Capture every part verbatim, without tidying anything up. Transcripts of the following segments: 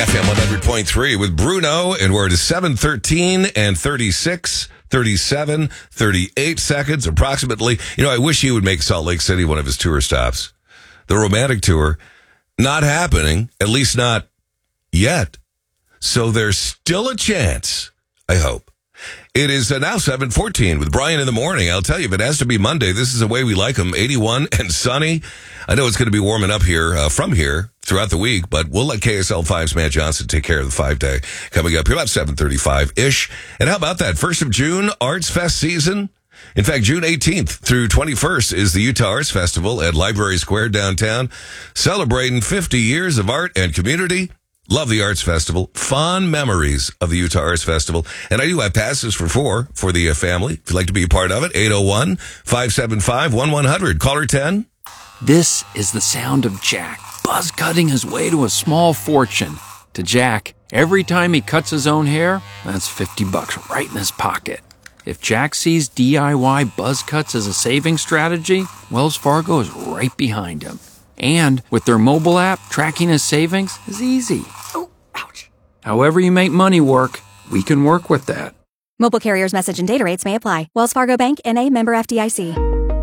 F M one hundred point three with Bruno, and we're at seven thirteen and thirty-six, thirty-seven, thirty-eight seconds approximately. You know, I wish he would make Salt Lake City one of his tour stops. The romantic tour, not happening, at least not yet. So there's still a chance, I hope. It is uh, now seven fourteen with Brian in the morning. I'll tell you, if it has to be Monday, this is the way we like them. eighty-one and sunny. I know it's going to be warming up here uh, from here throughout the week, but we'll let K S L five's Matt Johnson take care of the five-day coming up here about seven thirty-five-ish. And how about that? First of June, Arts Fest season. In fact, June eighteenth through twenty-first is the Utah Arts Festival at Library Square downtown, celebrating fifty years of art and community. Love the Arts Festival. Fond memories of the Utah Arts Festival. And I do have passes for four for the uh, family. If you'd like to be a part of it, eight oh one, five seven five, one one hundred. Caller ten. This is the sound of Jack, buzz cutting his way to a small fortune. To Jack, every time he cuts his own hair, that's fifty bucks right in his pocket. If Jack sees D I Y buzz cuts as a saving strategy, Wells Fargo is right behind him. And with their mobile app, tracking his savings is easy. Oh, ouch. However you make money work, we can work with that. Mobile carriers' message and data rates may apply. Wells Fargo Bank, N A, member F D I C.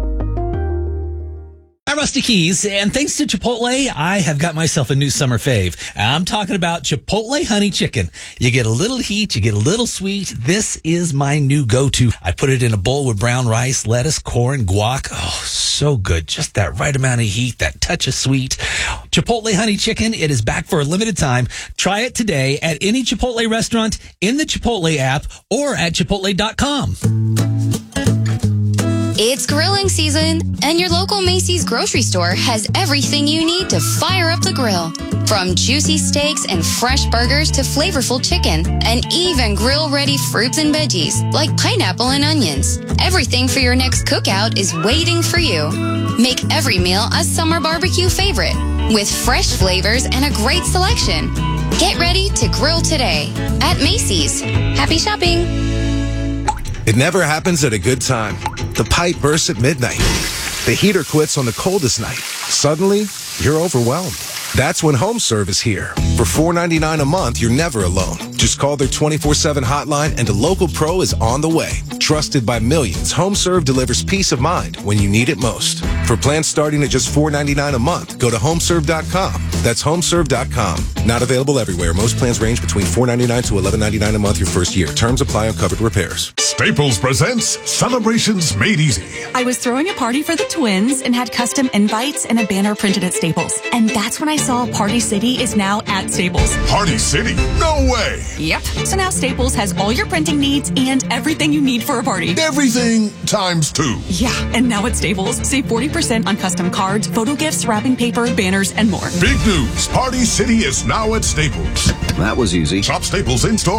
I'm Rusty Keys, and thanks to Chipotle, I have got myself a new summer fave. I'm talking about Chipotle Honey Chicken. You get a little heat, you get a little sweet. This is my new go-to. I put it in a bowl with brown rice, lettuce, corn, guac. Oh, so good. Just that right amount of heat, that touch of sweet. Chipotle Honey Chicken, it is back for a limited time. Try it today at any Chipotle restaurant, in the Chipotle app, or at chipotle dot com. It's grilling season, and your local Macy's grocery store has everything you need to fire up the grill. From juicy steaks and fresh burgers to flavorful chicken, and even grill-ready fruits and veggies like pineapple and onions. Everything for your next cookout is waiting for you. Make every meal a summer barbecue favorite with fresh flavors and a great selection. Get ready to grill today at Macy's. Happy shopping! It never happens at a good time. The pipe bursts at midnight. The heater quits on the coldest night. Suddenly, you're overwhelmed. That's when HomeServe is here. For four ninety-nine a month, you're never alone. Just call their twenty-four seven hotline and a local pro is on the way. Trusted by millions, HomeServe delivers peace of mind when you need it most. For plans starting at just four ninety-nine a month, go to homeserve dot com. That's homeserve dot com. Not available everywhere. Most plans range between four ninety-nine to eleven ninety-nine a month your first year. Terms apply on covered repairs. Staples presents Celebrations Made Easy. I was throwing a party for the twins and had custom invites and a banner printed at Staples. And that's when I saw Party City is now at Staples. Party City? No way! Yep. So now Staples has all your printing needs and everything you need for a party. Everything times two. Yeah, and now at Staples, save forty percent on custom cards, photo gifts, wrapping paper, banners, and more. Big news. Party City is now at Staples. That was easy. Shop Staples in store.